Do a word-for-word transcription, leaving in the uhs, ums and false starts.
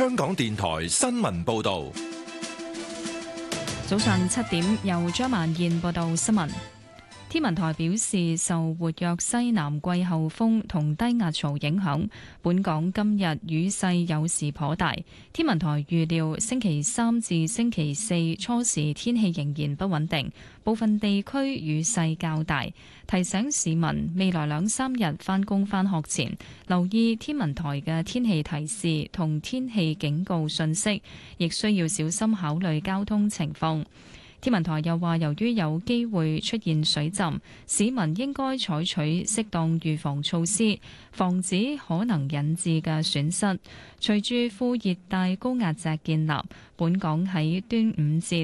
香港電台新聞報道。 早上七點，由張萬燕報道新聞。天文台表示，受活躍西南季候風同低壓槽影響，本港今日雨勢有時頗大。天文台預料星期三至星期四初時天氣仍然不穩定，部分地區雨勢較大。提醒市民未來兩三日返工返學前，留意天文台嘅天氣提示同天氣警告信息，亦需要小心考慮交通情況。天文台又話，由於有機會出現水浸，市民應該採取適當預防措施，防止可能引致嘅損失。隨住副熱帶高壓脊建立，本港喺端午節